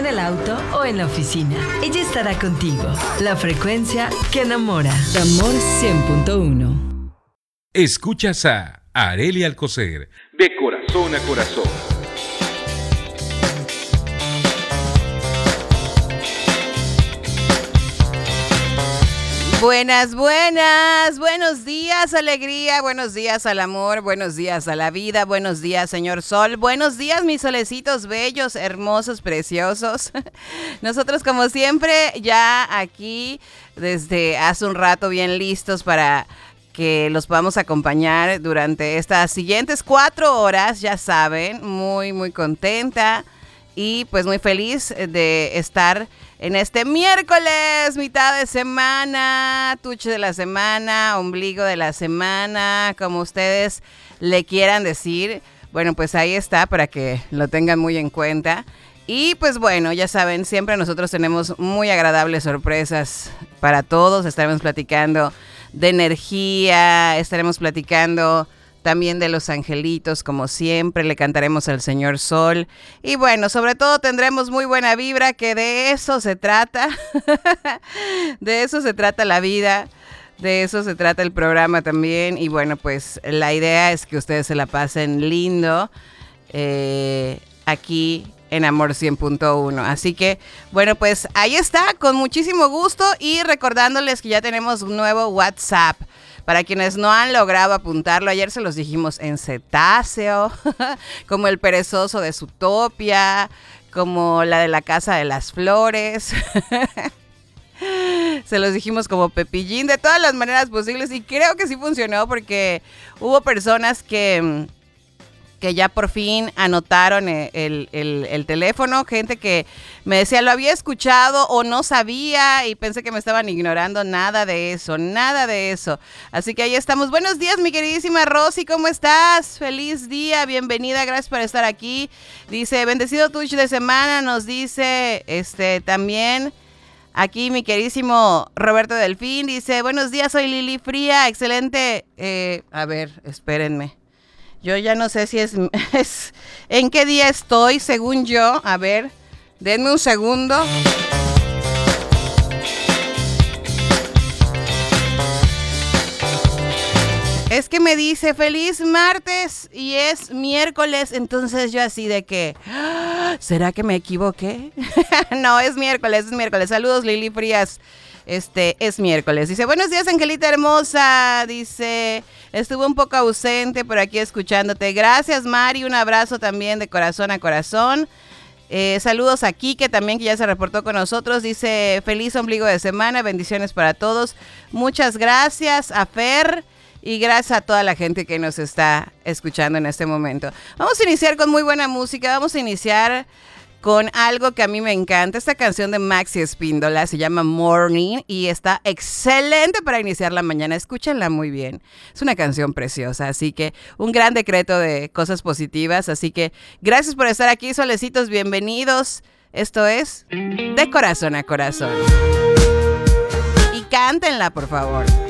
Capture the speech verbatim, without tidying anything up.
en el auto o en la oficina. Ella estará contigo. La frecuencia que enamora. Amor cien punto uno. Escuchas a Arely Alcocer, de corazón a corazón. Buenas, buenas, buenos días, alegría, buenos días al amor, buenos días a la vida, buenos días, señor sol, buenos días, mis solecitos bellos, hermosos, preciosos. Nosotros, como siempre, ya aquí desde hace un rato bien listos para que los podamos acompañar durante estas siguientes cuatro horas, ya saben, muy, muy contenta y pues muy feliz de estar en este miércoles, mitad de semana, tuche de la semana, ombligo de la semana, como ustedes le quieran decir. Bueno, pues ahí está para que lo tengan muy en cuenta. Y pues bueno, ya saben, siempre nosotros tenemos muy agradables sorpresas para todos. Estaremos platicando de energía, estaremos platicando también de los angelitos, como siempre, le cantaremos al Señor Sol. Y bueno, sobre todo tendremos muy buena vibra, que de eso se trata. De eso se trata la vida, de eso se trata el programa también. Y bueno, pues la idea es que ustedes se la pasen lindo eh, aquí en Amor cien punto uno. Así que, bueno, pues ahí está, con muchísimo gusto. Y recordándoles que ya tenemos un nuevo WhatsApp. Para quienes no han logrado apuntarlo, ayer se los dijimos en cetáceo, como el perezoso de Zootopia, como la de la Casa de las Flores. Se los dijimos como Pepillín, de todas las maneras posibles. Y creo que sí funcionó porque hubo personas que... que ya por fin anotaron el, el, el teléfono, gente que me decía, lo había escuchado o no sabía y pensé que me estaban ignorando. Nada de eso, nada de eso. Así que ahí estamos. Buenos días, mi queridísima Rosy, ¿cómo estás? Feliz día, bienvenida, gracias por estar aquí. Dice, bendecido Tuch de semana, nos dice este también... Aquí mi queridísimo Roberto Delfín dice, buenos días, soy Lili Fría, excelente. Eh, a ver, espérenme. Yo ya no sé si es, es... ¿En qué día estoy, según yo? A ver, denme un segundo. Es que me dice, feliz martes, y es miércoles, entonces yo así de que... ¿Será que me equivoqué? No, es miércoles, es miércoles. Saludos, Lili Frías. Este, es miércoles. Dice, buenos días, Angelita hermosa. Dice, estuve un poco ausente por aquí escuchándote. Gracias, Mari. Un abrazo también de corazón a corazón. Eh, saludos a Kike también, que ya se reportó con nosotros. Dice, feliz ombligo de semana. Bendiciones para todos. Muchas gracias a Fer. Y gracias a toda la gente que nos está escuchando en este momento. Vamos a iniciar con muy buena música. Vamos a iniciar con algo que a mí me encanta. Esta canción de Maxi Espíndola se llama Morning y está excelente para iniciar la mañana. Escúchenla muy bien. Es una canción preciosa, así que un gran decreto de cosas positivas. Así que gracias por estar aquí, solecitos. Bienvenidos. Esto es De Corazón a Corazón. Y cántenla, por favor.